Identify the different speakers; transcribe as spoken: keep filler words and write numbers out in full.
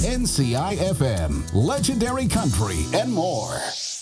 Speaker 1: N C I F M, Legendary Country, and more.